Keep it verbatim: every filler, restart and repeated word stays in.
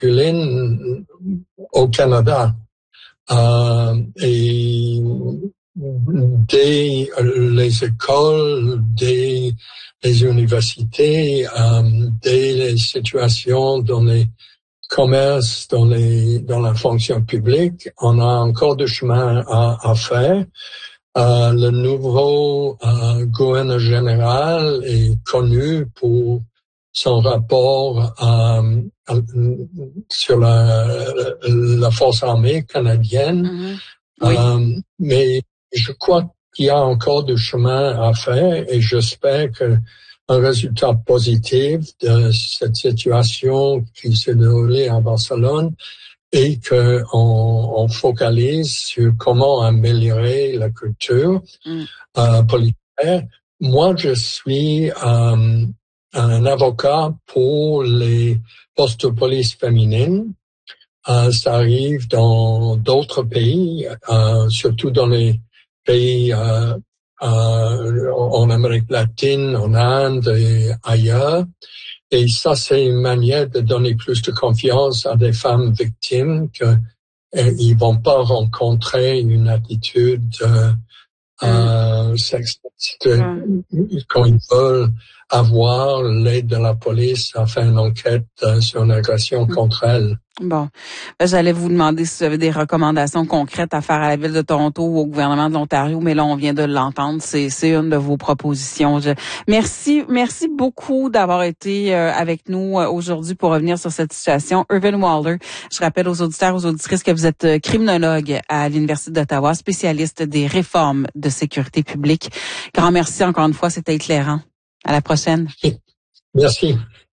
masculine au Canada. Euh, et dès les écoles, dès les universités, euh, dès les situations dans les commerces, dans les dans la fonction publique, on a encore du chemin à, à faire. Euh, le nouveau euh, gouverneur général est connu pour son rapport euh, sur la, la force armée canadienne. Mm-hmm. Oui. Euh, mais je crois qu'il y a encore du chemin à faire et j'espère que un résultat positif de cette situation qui s'est déroulée à Barcelone et que on, on focalise sur comment améliorer la culture mm. euh, policière. Moi, je suis euh, un avocat pour les postes de police féminines. Euh, ça arrive dans d'autres pays, euh, surtout dans les pays euh, euh, en Amérique latine, en Inde et ailleurs. Et ça, c'est une manière de donner plus de confiance à des femmes victimes que euh, ils vont pas rencontrer une attitude euh, mm. euh, sexiste mm. quand ils veulent avoir l'aide de la police à faire une enquête euh, sur une agression mm. contre elles. Bon, ben, j'allais vous demander si vous avez des recommandations concrètes à faire à la Ville de Toronto ou au gouvernement de l'Ontario, mais là, on vient de l'entendre. C'est, c'est une de vos propositions. Je, merci, merci beaucoup d'avoir été euh, avec nous euh, aujourd'hui pour revenir sur cette situation. Irvin Wilder, je rappelle aux auditeurs, aux auditrices que vous êtes euh, criminologue à l'Université d'Ottawa, spécialiste des réformes de sécurité publique. Grand merci encore une fois, c'était éclairant. À la prochaine. Merci.